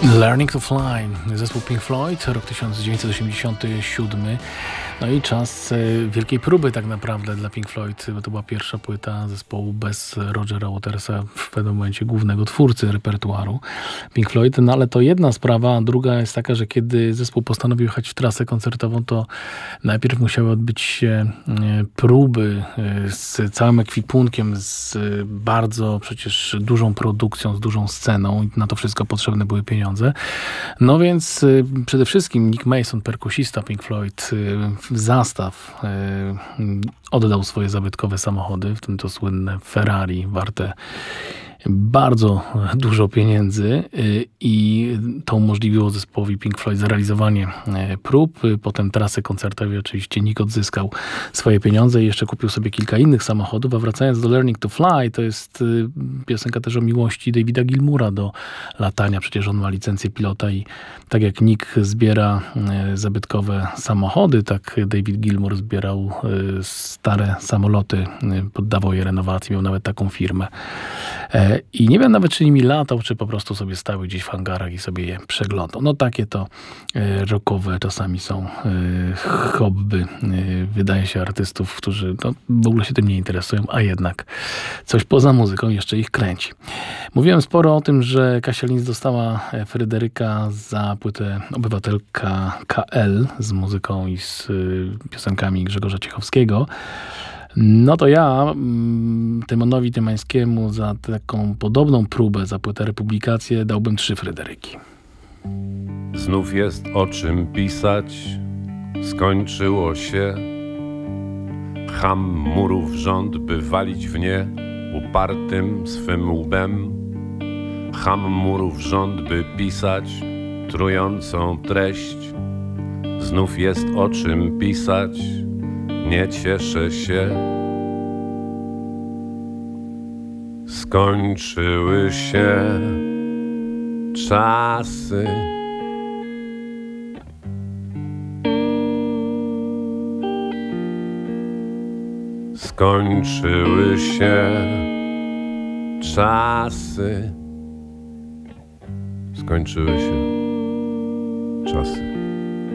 Learning to Fly, zespół Pink Floyd, rok 1987. No i czas wielkiej próby tak naprawdę dla Pink Floyd, bo to była pierwsza płyta zespołu bez Rogera Watersa, w pewnym momencie głównego twórcy repertuaru Pink Floyd. No ale to jedna sprawa, a druga jest taka, że kiedy zespół postanowił jechać w trasę koncertową, to najpierw musiały odbyć się próby z całym ekwipunkiem, z bardzo przecież dużą produkcją, z dużą sceną i na to wszystko potrzebne były pieniądze. No więc przede wszystkim Nick Mason, perkusista Pink Floyd, w zastaw oddał swoje zabytkowe samochody, w tym to słynne Ferrari warte bardzo dużo pieniędzy i to umożliwiło zespołowi Pink Floyd zrealizowanie prób. Potem trasę koncertowej oczywiście Nick odzyskał swoje pieniądze i jeszcze kupił sobie kilka innych samochodów. A wracając do Learning to Fly, to jest piosenka też o miłości Davida Gilmoura do latania. Przecież on ma licencję pilota i tak jak Nick zbiera zabytkowe samochody, tak David Gilmour zbierał stare samoloty, poddawał je renowacji, miał nawet taką firmę. I nie wiem nawet, czy nimi latał, czy po prostu sobie stały gdzieś w hangarach i sobie je przeglądał. No takie to rockowe czasami są hobby, wydaje się, artystów, którzy w ogóle się tym nie interesują, a jednak coś poza muzyką jeszcze ich kręci. Mówiłem sporo o tym, że Kasia Linz dostała Fryderyka za płytę Obywatelka KL z muzyką i z piosenkami Grzegorza Ciechowskiego. No to ja Tymonowi Tymańskiemu za taką podobną próbę, za płytę Republikację dałbym 3 Fryderyki. Znów jest o czym pisać, skończyło się. Cham murów rząd, by walić w nie upartym swym łbem. Cham murów rząd, by pisać trującą treść. Znów jest o czym pisać, nie cieszę się. Skończyły się czasy. Skończyły się czasy. Skończyły się czasy.